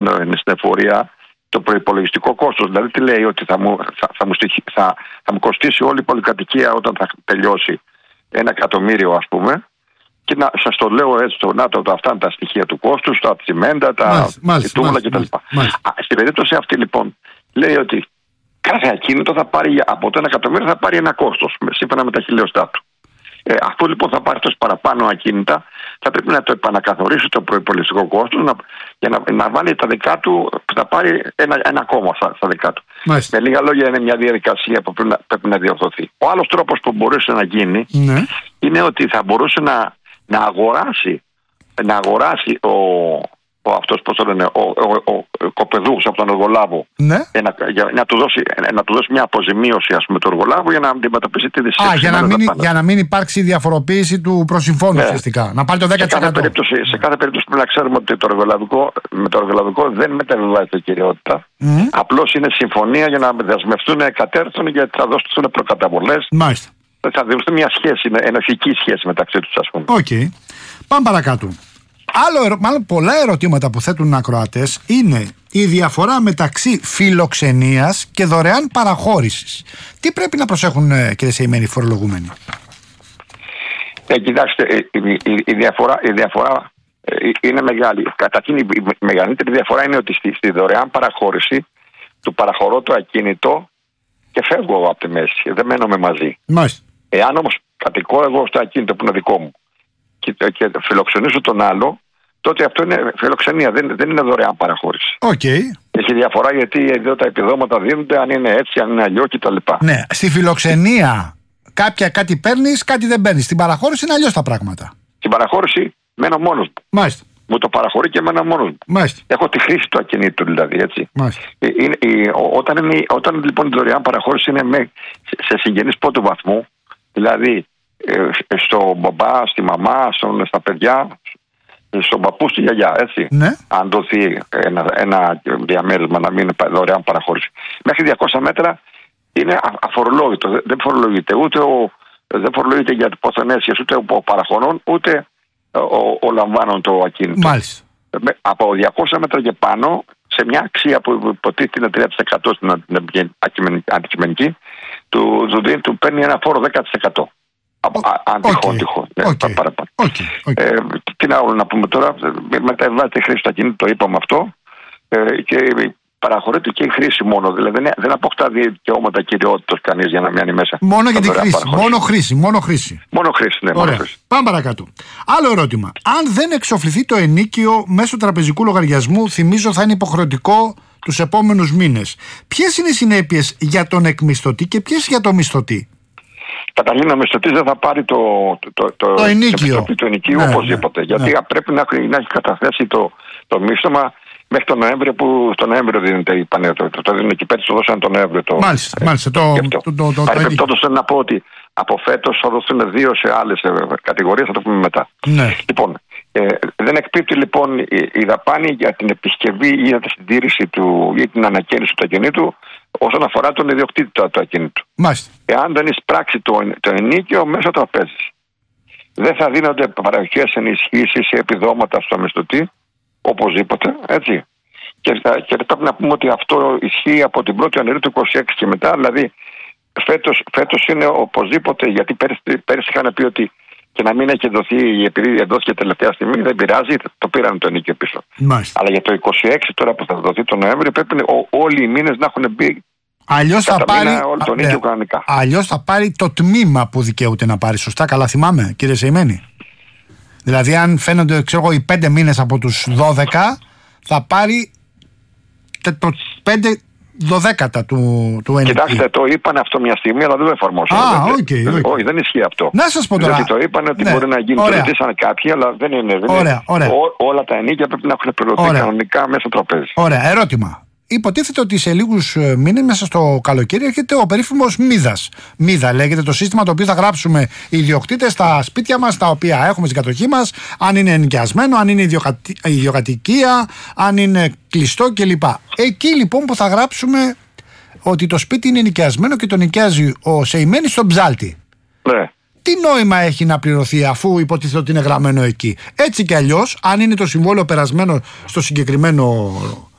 στην εφορία το προϋπολογιστικό κόστος. Δηλαδή τι λέει, ότι θα μου κοστίσει όλη η πολυκατοικία όταν θα τελειώσει 1 εκατομμύριο, ας πούμε. Και σας το λέω έτσι, αυτά είναι τα στοιχεία του κόστους, τα τσιμέντα, τα τούμπλα κτλ. Στην περίπτωση αυτή λοιπόν λέει ότι κάθε ακίνητο θα πάρει, από το 1 εκατομμύριο θα πάρει ένα κόστος, σύμφωνα με τα χιλιοστά του. Αυτό λοιπόν θα πάρει τόσο παραπάνω ακίνητα, θα πρέπει να το επανακαθορίσει το προϋπολογιστικό κόστος για να βάλει τα δικά του, θα πάρει ένα κόμμα στα δικά του. Με λίγα λόγια, είναι μια διαδικασία που πρέπει να διορθωθεί. Ο άλλος τρόπος που μπορούσε να γίνει είναι ότι θα μπορούσε να αγοράσει αυτός, πώς το λένε, ο κοπεδούχος από τον εργολάβο, να του δώσει μια αποζημίωση, ας πούμε, του εργολάβου, για να αντιμετωπίσει τη δυσχέρεια. Για να μην υπάρξει διαφοροποίηση του προσυμφώνου, ουσιαστικά. Να πάρει το 10%. Σε κάθε περίπτωση πρέπει να ξέρουμε ότι με το εργολαβικό δεν μεταβιβάζεται κυριότητα. Απλώς είναι συμφωνία για να δεσμευτούν εκατέρθουν, γιατί θα δώσουν προκαταβολές. Μάλιστα. Θα δημιουργηθεί μια σχέση, ενοχική σχέση μεταξύ τους, ας πούμε. Πάμε παρακάτω. Μάλλον πολλά ερωτήματα που θέτουν οι ακροατές είναι η διαφορά μεταξύ φιλοξενίας και δωρεάν παραχώρησης. Τι πρέπει να προσέχουν, κύριε Σεϊμένη, φορολογούμενοι? Κοιτάξτε, η διαφορά είναι μεγάλη. Καταρχήν, η μεγαλύτερη διαφορά είναι ότι στη δωρεάν παραχώρηση του παραχωρώ το ακίνητο και φεύγω από τη μέση. Δεν μένουμε μαζί. Μάλιστα. Εάν όμως κατοικώ εγώ στο ακίνητο που είναι δικό μου και φιλοξενήσω τον άλλο, τότε αυτό είναι φιλοξενία, δεν είναι δωρεάν παραχώρηση. Έχει διαφορά, γιατί εδώ τα επιδόματα δίνονται, αν είναι έτσι, αν είναι αλλιώς κτλ. Ναι, στη φιλοξενία κάτι παίρνεις, κάτι δεν παίρνεις. Στην παραχώρηση είναι αλλιώς τα πράγματα. Στην παραχώρηση μένω μόνος μου. Μάλιστα. Μου το παραχωρεί και μένω μόνος μου. Μάλιστα. Έχω τη χρήση του ακινήτου, δηλαδή, έτσι. Όταν λοιπόν η δωρεάν παραχώρηση είναι σε συγγενείς πρώτου βαθμού, δηλαδή στον μπαμπά, στη μαμά, στα παιδιά, στον παππού, στη γιαγιά, έτσι. Ναι. Αν δοθεί ένα διαμέρισμα να μην είναι δωρεάν παραχώρηση. Μέχρι 200 μέτρα είναι αφορολόγητο. Δεν φορολογείται δεν φορολογείται για υποθενέσιες, ούτε ο παραχωρών, ούτε ο λαμβάνων το ακίνητο. Μάλιστα. Από 200 μέτρα και πάνω, σε μια αξία που υποτίθεται είναι 3% στην αντικειμενική, του παίρνει ένα φόρο 10%. Αν τυχόν. Παραπάνω. Τι να πούμε τώρα, μεταβιβάζεται η χρήση του ακινήτου, το είπαμε αυτό, και παραχωρείται και η χρήση μόνο. Δηλαδή δεν αποκτά δικαιώματα κυριότητας κανείς για να μένει μέσα. Μόνο για τη χρήση. Μόνο χρήση. Μόνο χρήση, ναι. Μόνο χρήση. Πάμε παρακάτω. Άλλο ερώτημα. Αν δεν εξοφληθεί το ενοίκιο μέσω τραπεζικού λογαριασμού, θυμίζω θα είναι υποχρεωτικό τους επόμενους μήνες. Ποιες είναι οι συνέπειες για τον εκμισθωτή και ποιες για το μισθωτή? Καταρχήν, ο μισθωτής δεν θα πάρει το ενοίκιο του ενοικίου οπωσδήποτε. Γιατί πρέπει να έχει καταθέσει το μίσθωμα μέχρι τον Νοέμβριο, που το Νοέμβριο δίνεται το δίνουν εκεί πέρα, το δώσαν τον Νοέμβριο. Μάλιστα. Παρεμπιπτόντως θέλω να πω ότι από φέτος θα δοθούν 2 σε άλλες κατηγορίες, θα το πούμε μετά. Ναι. Λοιπόν, δεν εκπίπτει λοιπόν η δαπάνη για την επισκευή ή για τη συντήρηση ή την ανακαίνιση του ακινήτου όσον αφορά τον ιδιοκτήτη του ακινήτου. Μάλιστα. Εάν δεν εισπράξει το ενίκιο μέσω τραπέζης. Δεν θα δίνονται παροχές ενισχύσεις ή επιδόματα στο μισθωτή, οπωσδήποτε, έτσι. Και πρέπει να πούμε ότι αυτό ισχύει από την 1η Ιανουαρίου του 2026 και μετά, δηλαδή φέτος είναι οπωσδήποτε, γιατί πέρυσι είχαν πει ότι και να μην έχει δοθεί, επειδή δόθηκε τελευταία στιγμή, δεν πειράζει, το πήραν το ενίκιο πίσω. Μάλιστα. Αλλά για το 2026 τώρα που θα δοθεί το Νοέμβριο, πρέπει όλοι οι μήνες να έχουν μπει. Αλλιώς θα πάρει το τμήμα που δικαιούται να πάρει. Σωστά, καλά θυμάμαι, κύριε Σεϊμένη? Δηλαδή, αν φαίνονται, οι 5 μήνες από τους 12, θα πάρει το 5/12 του ενίκιου. Κοιτάξτε, το είπαν αυτό μια στιγμή, αλλά δεν το εφαρμόσαν. Όχι, δεν ισχύει αυτό. Να σας πω τώρα. Γιατί το είπαν ότι μπορεί να γίνει. Το ρωτήσαν κάποιοι, αλλά δεν είναι. Όλα τα ενίκια πρέπει να έχουν πληρωθεί κανονικά μέσα στο τραπέζι. Ωραία, ερώτημα. Υποτίθεται ότι σε λίγους μήνες, μέσα στο καλοκαίρι, έρχεται ο περίφημος Μίδας. Μίδα λέγεται το σύστημα το οποίο θα γράψουμε οι ιδιοκτήτες στα σπίτια μας, τα οποία έχουμε στην κατοχή μας, αν είναι ενοικιασμένο, αν είναι ιδιοκατοικία, αν είναι κλειστό κλπ. Εκεί λοιπόν που θα γράψουμε ότι το σπίτι είναι ενοικιασμένο και το νοικιάζει ο Σεϊμένης στον ψάλτη. Ναι. Τι νόημα έχει να πληρωθεί αφού υποτίθεται ότι είναι γραμμένο εκεί? Έτσι κι αλλιώς, αν είναι το συμβόλαιο περασμένο στο συγκεκριμένο